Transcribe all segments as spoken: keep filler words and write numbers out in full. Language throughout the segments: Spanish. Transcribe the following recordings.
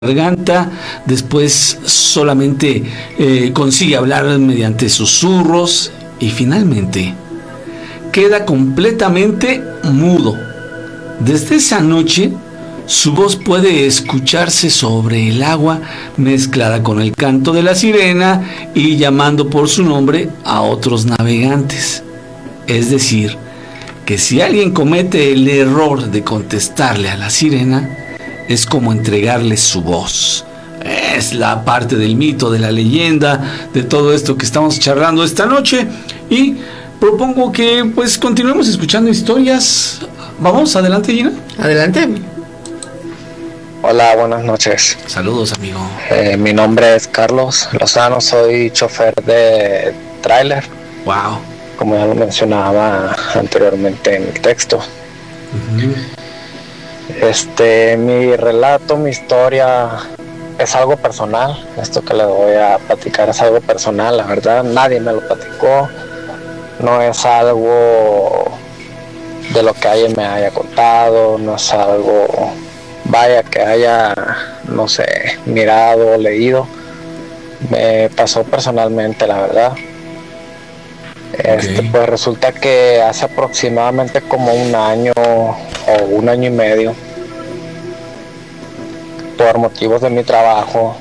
garganta, después solamente eh, consigue hablar mediante susurros y finalmente queda completamente mudo. Desde esa noche su voz puede escucharse sobre el agua mezclada con el canto de la sirena y llamando por su nombre a otros navegantes. Es decir, que si alguien comete el error de contestarle a la sirena, es como entregarle su voz. Es la parte del mito, de la leyenda, de todo esto que estamos charlando esta noche. Y propongo que pues continuemos escuchando historias. Vamos, adelante, Gina. Adelante. Hola, buenas noches. Saludos, amigo. Eh, mi nombre es Carlos Lozano, soy chofer de tráiler. Wow. Como ya lo mencionaba anteriormente en el texto. Uh-huh. Este, mi relato, mi historia es algo personal. Esto que le voy a platicar es algo personal, la verdad. Nadie me lo platicó. No es algo de lo que alguien me haya contado. No es algo, vaya, que haya, no sé, mirado o leído. Me pasó personalmente, la verdad. Este, okay. Pues resulta que hace aproximadamente como un año o un año y medio, por motivos de mi trabajo,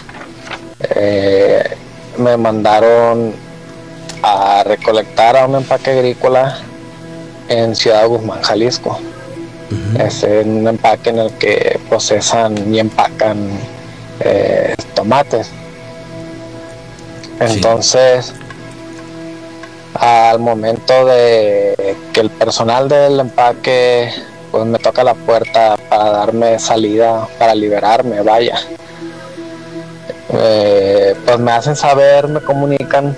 eh, me mandaron a recolectar a un empaque agrícola en Ciudad Guzmán, Jalisco. Uh-huh. Es un empaque en el que procesan y empacan eh, tomates. Entonces, sí. Al momento de que el personal del empaque pues me toca la puerta para darme salida, para liberarme, vaya, eh, pues me hacen saber, me comunican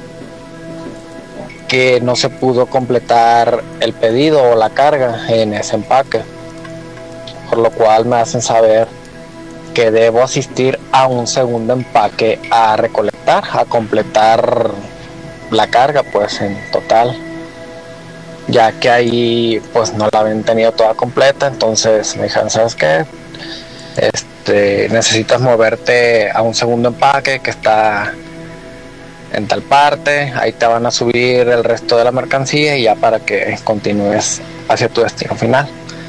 que no se pudo completar el pedido o la carga en ese empaque, por lo cual me hacen saber que debo asistir a un segundo empaque a recolectar, a completar la carga pues en total, ya que ahí pues no la habían tenido toda completa. Entonces me dijeron, ¿sabes qué? Este, necesitas moverte a un segundo empaque que está en tal parte, ahí te van a subir el resto de la mercancía y ya para que continúes hacia tu destino final.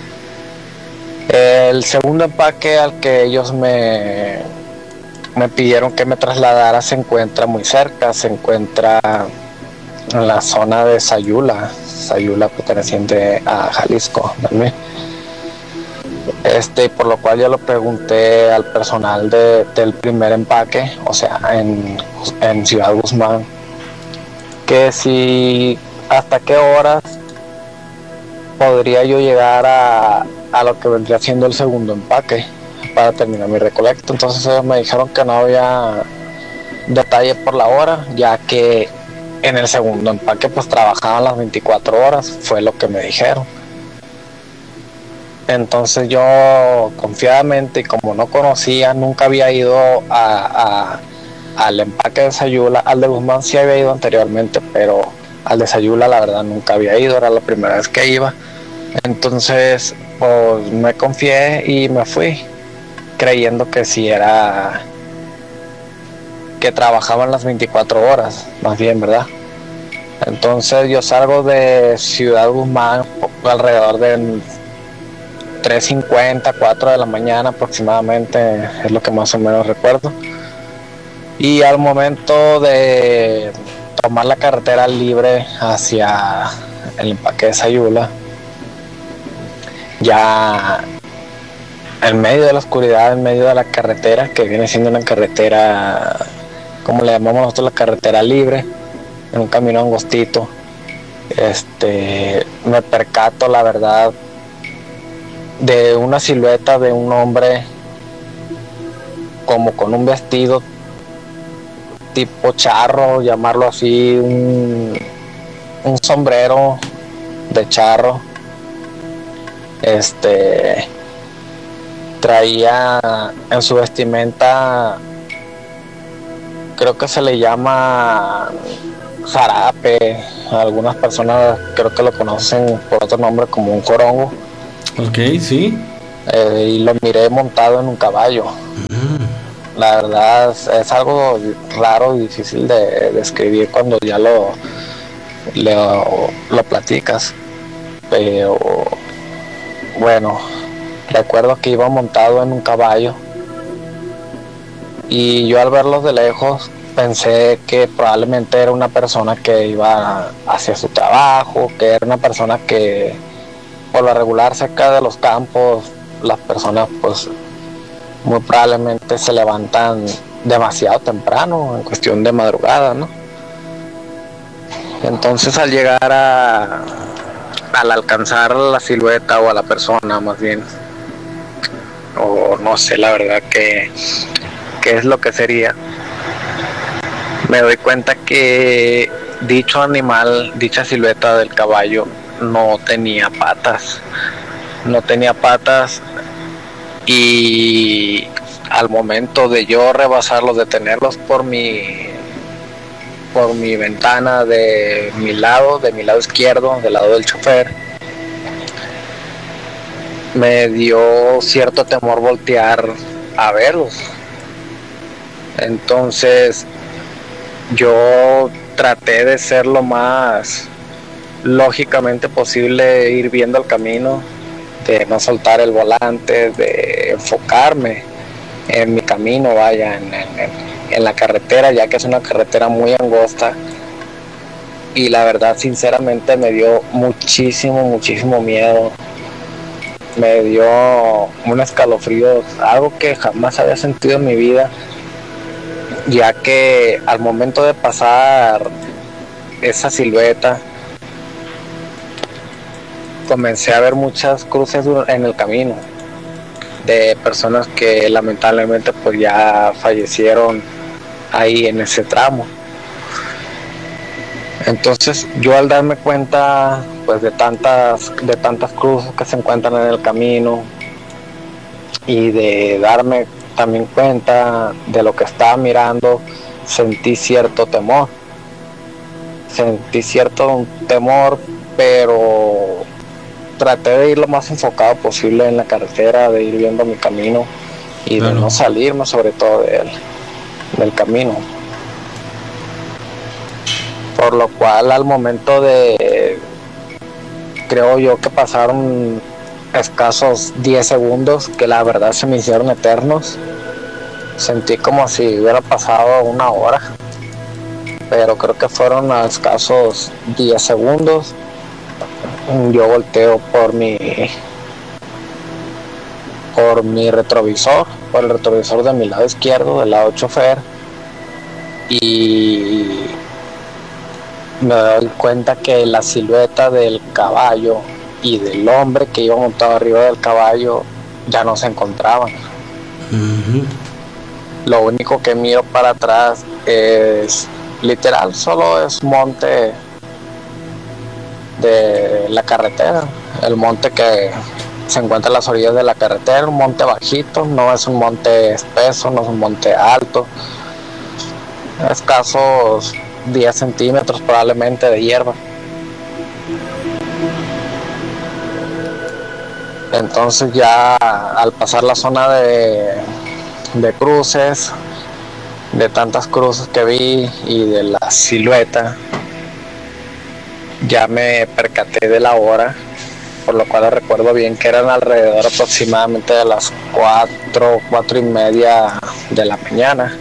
El segundo empaque al que ellos me me pidieron que me trasladara se encuentra muy cerca, se encuentra en la zona de Sayula, Sayula perteneciente a Jalisco también. Este, por lo cual yo lo pregunté al personal de, del primer empaque, o sea, en, en Ciudad Guzmán, que si hasta qué horas podría yo llegar a, a lo que vendría siendo el segundo empaque para terminar mi recolecta. Entonces ellos me dijeron que no había detalle por la hora, ya que en el segundo empaque pues trabajaban las veinticuatro horas, fue lo que me dijeron. Entonces yo confiadamente, y como no conocía, nunca había ido a, a, al empaque de Sayula, al de Guzmán sí había ido anteriormente, pero al de Sayula la verdad nunca había ido, era la primera vez que iba. Entonces pues me confié y me fui, creyendo que sí era, que trabajaban las veinticuatro horas, más bien, ¿verdad? Entonces yo salgo de Ciudad Guzmán alrededor de tres cincuenta, cuatro de la mañana aproximadamente, es lo que más o menos recuerdo. Y al momento de tomar la carretera libre hacia el empaque de Sayula, ya en medio de la oscuridad, en medio de la carretera, que viene siendo una carretera, como le llamamos nosotros, la carretera libre, en un camino angostito, este, me percato, la verdad, de una silueta de un hombre como con un vestido tipo charro, llamarlo así, un, un sombrero de charro. Este traía en su vestimenta, creo que se le llama jarape, algunas personas creo que lo conocen por otro nombre como un jorongo. Ok, sí. eh, y lo miré montado en un caballo. Mm. La verdad es, es algo raro y difícil de describir cuando ya lo, lo, lo platicas. Pero bueno, recuerdo que iba montado en un caballo y yo al verlo de lejos pensé que probablemente era una persona que iba hacia su trabajo, que era una persona que por lo regular cerca de los campos las personas pues muy probablemente se levantan demasiado temprano en cuestión de madrugada, ¿no? Entonces al llegar a al alcanzar la silueta o a la persona más bien, o no sé la verdad que qué es lo que sería, me doy cuenta que dicho animal, dicha silueta del caballo no tenía patas, no tenía patas y al momento de yo rebasarlos, detenerlos por mi por mi ventana de mi lado, de mi lado izquierdo, del lado del chofer, me dio cierto temor voltear a verlos. Entonces yo traté de ser lo más lógicamente posible, ir viendo el camino, de no soltar el volante, de enfocarme en mi camino, vaya, en, en, en la carretera, ya que es una carretera muy angosta. Y la verdad, sinceramente, me dio muchísimo, muchísimo miedo. Me dio un escalofrío, algo que jamás había sentido en mi vida, ya que al momento de pasar esa silueta comencé a ver muchas cruces en el camino de personas que lamentablemente pues ya fallecieron ahí en ese tramo. Entonces yo al darme cuenta pues de tantas de tantas cruces que se encuentran en el camino y de darme también cuenta de lo que estaba mirando, sentí cierto temor. Sentí cierto temor, pero traté de ir lo más enfocado posible en la carretera, de ir viendo mi camino y claro, de no salirme sobre todo de él, del camino. Por lo cual al momento de, creo yo que pasaron escasos diez segundos, que la verdad se me hicieron eternos. Sentí como si hubiera pasado una hora, pero creo que fueron a escasos diez segundos. Yo volteo por mi por mi retrovisor, por el retrovisor de mi lado izquierdo, del lado chofer, y me doy cuenta que la silueta del caballo y del hombre que iba montado arriba del caballo ya no se encontraban. Uh-huh. Lo único que miro para atrás es literal, solo es monte de la carretera, el monte que se encuentra a las orillas de la carretera, un monte bajito, no es un monte espeso, no es un monte alto, escasos diez centímetros probablemente de hierba. Entonces ya al pasar la zona de, de cruces, de tantas cruces que vi y de la silueta, ya me percaté de la hora, por lo cual recuerdo bien que eran alrededor aproximadamente de las cuatro, cuatro y media de la mañana.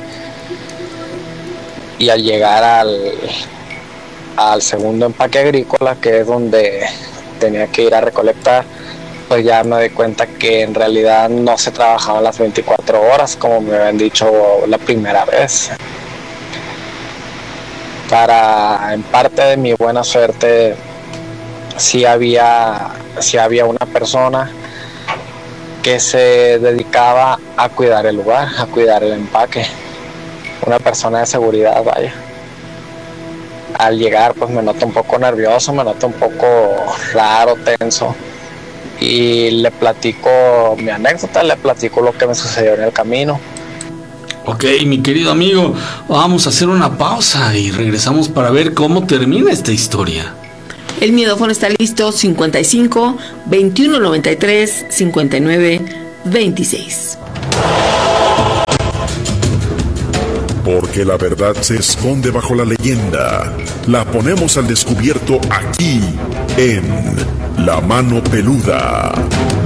Y al llegar al, al segundo empaque agrícola, que es donde tenía que ir a recolectar, pues ya me di cuenta que en realidad no se trabajaban las veinticuatro horas como me habían dicho la primera vez. Para, en parte de mi buena suerte, sí había, sí había una persona que se dedicaba a cuidar el lugar, a cuidar el empaque. Una persona de seguridad, vaya. Al llegar, pues me noto un poco nervioso, me noto un poco raro, tenso. Y le platico mi anécdota, le platico lo que me sucedió en el camino. Ok, mi querido amigo, vamos a hacer una pausa y regresamos para ver cómo termina esta historia. El miedófono está listo, cincuenta y cinco, veintiuno noventa y tres, cincuenta y nueve, veintiséis. Porque la verdad se esconde bajo la leyenda. La ponemos al descubierto aquí, en La Mano Peluda.